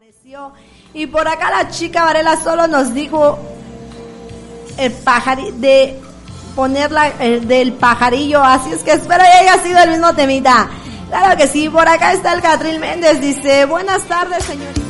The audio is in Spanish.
Y por acá la chica Varela solo nos dijo de ponerla del pajarillo, así es que espero que haya sido el mismo temita. Claro que sí, por acá está el Catril Méndez, dice, buenas tardes, señorita.